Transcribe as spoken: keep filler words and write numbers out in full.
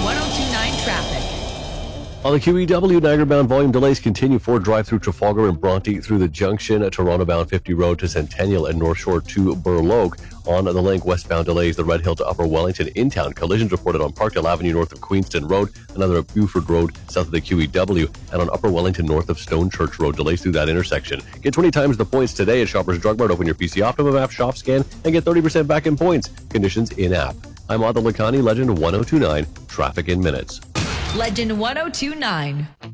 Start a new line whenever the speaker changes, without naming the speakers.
one oh two point nine traffic.
On the Q E W, Niagara-bound volume delays continue for drive-through Trafalgar and Bronte through the junction, Toronto-bound fifty Road to Centennial and North Shore to Burloak. On the link, westbound delays, the Red Hill to Upper Wellington in-town. Collisions reported on Parkdale Avenue north of Queenston Road, another at Buford Road south of the Q E W, and on Upper Wellington north of Stone Church Road. Delays through that intersection. Get twenty times the points today at Shoppers Drug Mart. Open your P C Optimum app, shop scan, and get thirty percent back in points. Conditions in-app. I'm Adil Lakhani, Legend one oh two point nine, Traffic in Minutes.
Legend one oh two point nine.